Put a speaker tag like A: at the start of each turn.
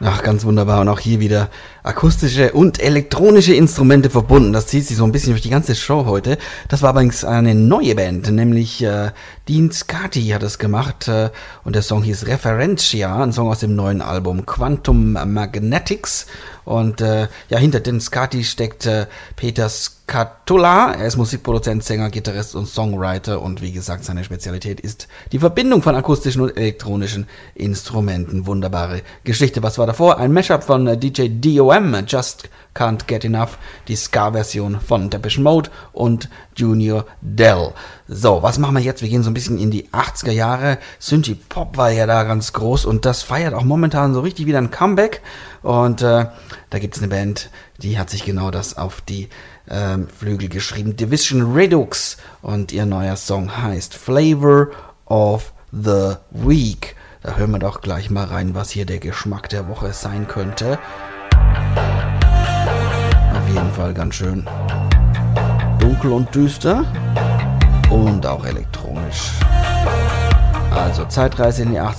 A: Ach, ganz wunderbar. Und auch hier wieder akustische und elektronische Instrumente verbunden. Das zieht sich so ein bisschen durch die ganze Show heute. Das war übrigens eine neue Band, nämlich Dean Scarty hat es gemacht. Und der Song hieß Referentia, ein Song aus dem neuen Album Quantum Magnetics. Und hinter Dean Scarty steckt Peter Scatula. Er ist Musikproduzent, Sänger, Gitarrist und Songwriter. Und wie gesagt, seine Spezialität ist die Verbindung von akustischen und elektronischen Instrumenten. Wunderbare Geschichte. Was war davor? Ein Mashup von DJ DOM, Just Can't Get Enough, die Ska-Version von Depeche Mode und Junior Dell. So, was machen wir jetzt? Wir gehen so ein bisschen in die 80er Jahre. Synthie-Pop war ja da ganz groß und das feiert auch momentan so richtig wieder ein Comeback. Und da gibt's eine Band, die hat sich genau das auf die Flügel geschrieben. Division Redux, und ihr neuer Song heißt Flavor of the Week. Da hören wir doch gleich mal rein, was hier der Geschmack der Woche sein könnte. Auf jeden Fall ganz schön dunkel und düster und auch elektronisch. Also Zeitreise in die 80er.